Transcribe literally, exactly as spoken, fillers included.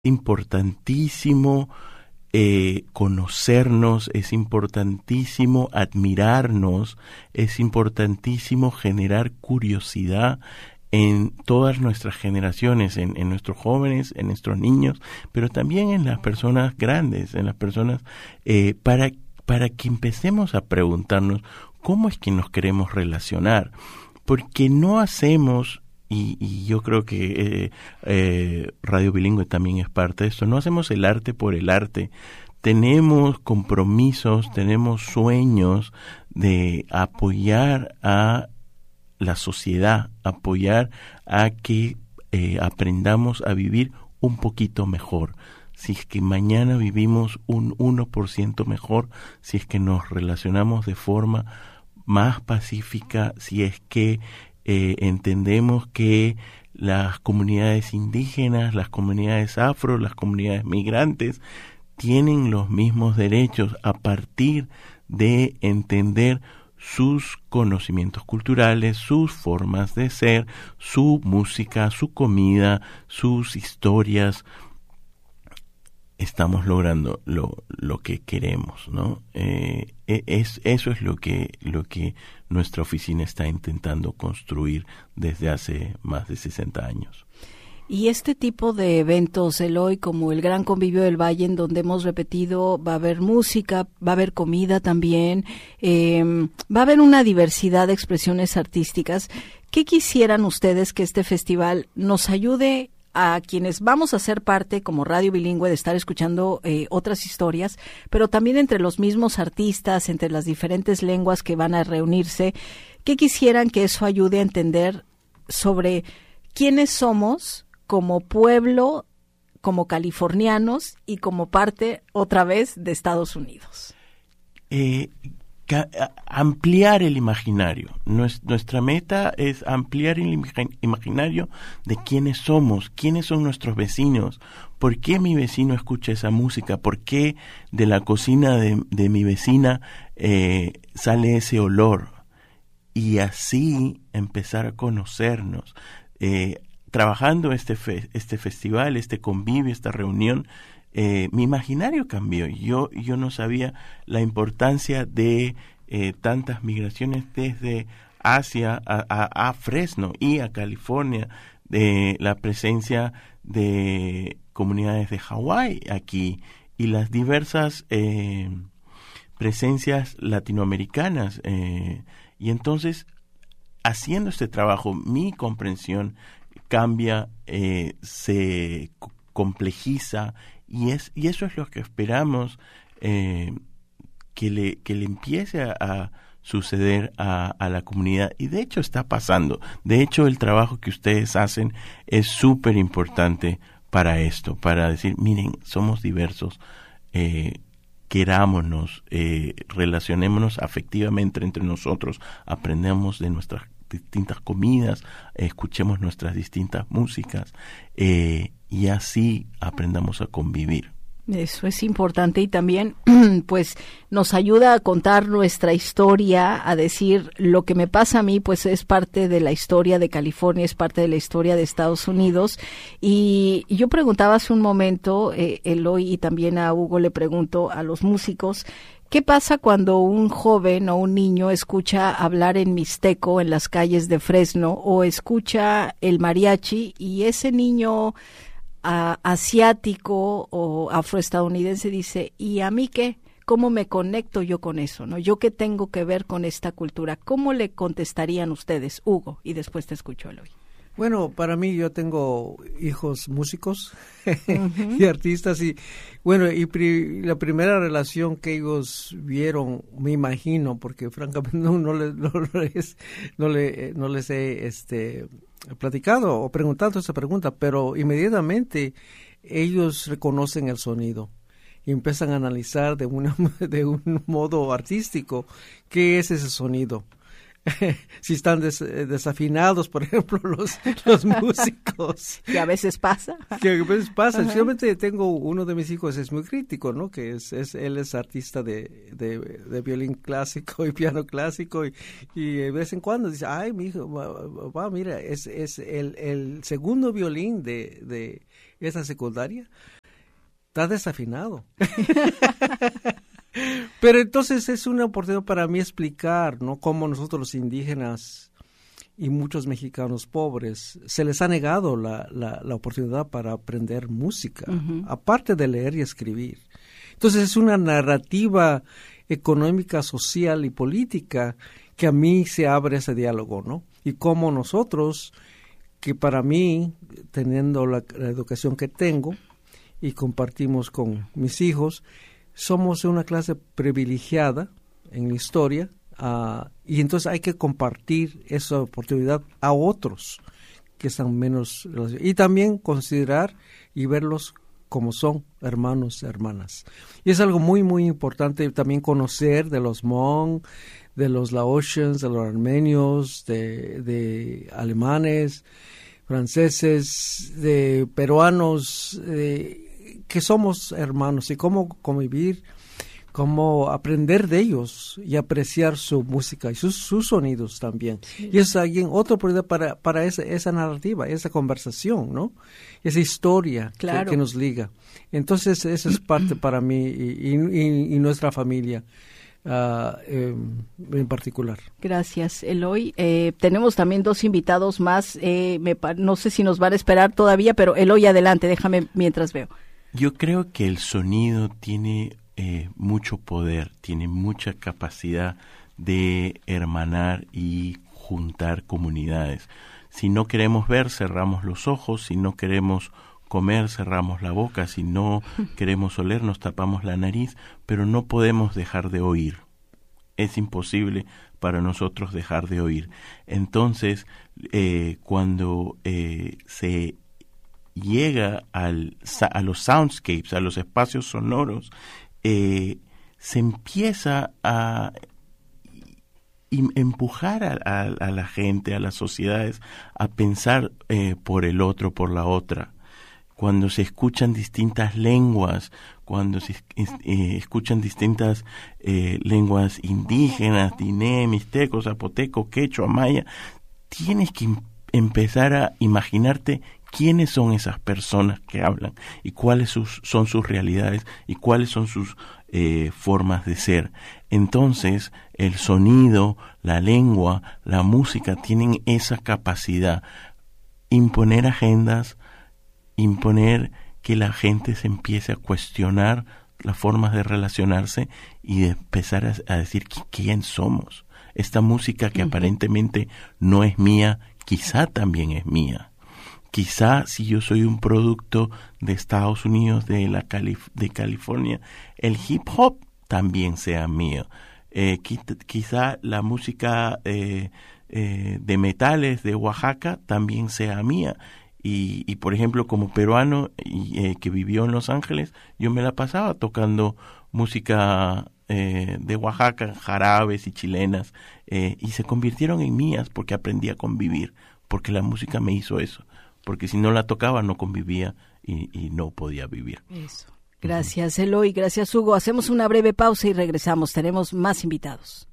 importantísimo eh, conocernos, es importantísimo admirarnos, es importantísimo generar curiosidad en todas nuestras generaciones, en, en nuestros jóvenes, en nuestros niños, pero también en las personas grandes, en las personas, eh, para, para que empecemos a preguntarnos cómo es que nos queremos relacionar, porque no hacemos, y, y yo creo que eh, eh, Radio Bilingüe también es parte de esto, no hacemos el arte por el arte. Tenemos compromisos, tenemos sueños de apoyar a la sociedad, apoyar a que eh, aprendamos a vivir un poquito mejor. Si es que mañana vivimos un uno por ciento mejor, si es que nos relacionamos de forma más pacífica, si es que eh, entendemos que las comunidades indígenas, las comunidades afro, las comunidades migrantes tienen los mismos derechos a partir de entender sus conocimientos culturales, sus formas de ser, su música, su comida, sus historias. Estamos logrando lo, lo que queremos, ¿no? Eh, es, eso es lo que, lo que nuestra oficina está intentando construir desde hace más de sesenta años. Y este tipo de eventos, Eloy, como el Gran Convivio del Valle, en donde hemos repetido, va a haber música, va a haber comida también, eh, va a haber una diversidad de expresiones artísticas. ¿Qué quisieran ustedes que este festival nos ayude a quienes vamos a ser parte como Radio Bilingüe de estar escuchando eh, otras historias, pero también entre los mismos artistas, entre las diferentes lenguas que van a reunirse? ¿Qué quisieran que eso ayude a entender sobre quiénes somos como pueblo, como californianos y como parte, otra vez, de Estados Unidos? Eh, ca- ampliar el imaginario. Nues- nuestra meta es ampliar el imag- imaginario de quiénes somos, quiénes son nuestros vecinos, por qué mi vecino escucha esa música, por qué de la cocina de, de mi vecina eh, sale ese olor. Y así empezar a conocernos. Eh, Trabajando este fe, este festival, este convivio, esta reunión, eh, mi imaginario cambió. Yo yo no sabía la importancia de eh, tantas migraciones desde Asia a, a, a Fresno y a California, de la presencia de comunidades de Hawái aquí y las diversas eh, presencias latinoamericanas. Eh, y entonces, haciendo este trabajo, mi comprensión cambia, eh, se c- complejiza y es y eso es lo que esperamos eh, que le que le empiece a, a suceder a, a la comunidad, y de hecho está pasando. De hecho, el trabajo que ustedes hacen es súper importante para esto, para decir, miren, somos diversos, eh, querámonos, eh, relacionémonos afectivamente entre nosotros, aprendamos de nuestras distintas comidas, escuchemos nuestras distintas músicas eh, y así aprendamos a convivir. Eso es importante y también pues nos ayuda a contar nuestra historia, a decir lo que me pasa a mí pues es parte de la historia de California, es parte de la historia de Estados Unidos. Y yo preguntaba hace un momento, eh, Eloy, y también a Hugo le pregunto a los músicos, ¿qué pasa cuando un joven o un niño escucha hablar en mixteco en las calles de Fresno o escucha el mariachi y ese niño a, asiático o afroestadounidense dice, ¿y a mí qué? ¿Cómo me conecto yo con eso? ¿No? ¿Yo qué tengo que ver con esta cultura? ¿Cómo le contestarían ustedes, Hugo? Y después te escucho, Eloy. Bueno, para mí yo tengo hijos músicos uh-huh. y artistas y bueno, y pri, la primera relación que ellos vieron, me imagino, porque francamente no, no, les, no, les, no, les, no les he este, platicado o preguntado esa pregunta, pero inmediatamente ellos reconocen el sonido y empiezan a analizar de, una, de un modo artístico qué es ese sonido. Si están des, desafinados, por ejemplo, los, los músicos. Que a veces pasa. Que a veces pasa. Simplemente tengo uno de mis hijos, es muy crítico, ¿no? Que es, es él es artista de, de, de violín clásico y piano clásico y, y de vez en cuando dice, ay, mi hijo, va, va, mira, es, es el, el segundo violín de, de esa secundaria, está desafinado. Pero entonces es una oportunidad para mí explicar, ¿no?, cómo nosotros los indígenas y muchos mexicanos pobres se les ha negado la, la, la oportunidad para aprender música, uh-huh. aparte de leer y escribir. Entonces es una narrativa económica, social y política que a mí se abre ese diálogo, ¿no? Y cómo nosotros, que para mí, teniendo la, la educación que tengo y compartimos con mis hijos, somos una clase privilegiada en la historia, uh, y entonces hay que compartir esa oportunidad a otros que están menos, y también considerar y verlos como son hermanos y hermanas. Y es algo muy, muy importante también conocer de los Hmong, de los Laotians, de los armenios, de, de alemanes, franceses, de peruanos, de, que somos hermanos, y cómo convivir, cómo aprender de ellos y apreciar su música y sus, sus sonidos también. Sí. Y es alguien, otra oportunidad para, para esa, esa narrativa, esa conversación, ¿no? Esa historia claro. que, que nos liga. Entonces, eso es parte para mí y, y, y nuestra familia. Uh, eh, en particular. Gracias, Eloy. Eh, tenemos también dos invitados más. Eh, me, no sé si nos van a esperar todavía, pero Eloy, adelante, déjame mientras veo. Yo creo que el sonido tiene eh, mucho poder, tiene mucha capacidad de hermanar y juntar comunidades. Si no queremos ver, cerramos los ojos. Si no queremos comer, cerramos la boca. Si no queremos oler, nos tapamos la nariz, pero no podemos dejar de oír. Es imposible para nosotros dejar de oír. Entonces, eh, cuando eh, se llega al, a los soundscapes, a los espacios sonoros, eh, se empieza a empujar a, a, a la gente, a las sociedades, a pensar eh, por el otro, por la otra. Cuando se escuchan distintas lenguas, cuando se eh, escuchan distintas eh, lenguas indígenas, diné, mixteco, zapoteco, quechua, maya, tienes que em- empezar a imaginarte quiénes son esas personas que hablan y cuáles sus, son sus realidades y cuáles son sus eh, formas de ser. Entonces, el sonido, la lengua, la música tienen esa capacidad. Imponer agendas, imponer que la gente se empiece a cuestionar las formas de relacionarse y de empezar a, a decir quién somos. Esta música que uh-huh. aparentemente no es mía, quizá también es mía. Quizá si yo soy un producto de Estados Unidos, de la Calif- de California, el hip hop también sea mío. Eh, quizá la música eh, eh, de metales de Oaxaca también sea mía. Y, y por ejemplo, como peruano y, eh, que vivió en Los Ángeles, yo me la pasaba tocando música eh, de Oaxaca, jarabes y chilenas, eh, y se convirtieron en mías porque aprendí a convivir, porque la música me hizo eso, porque si no la tocaba no convivía y, y no podía vivir. Eso. Gracias, Eloy, gracias, Hugo. Hacemos una breve pausa y regresamos. Tenemos más invitados.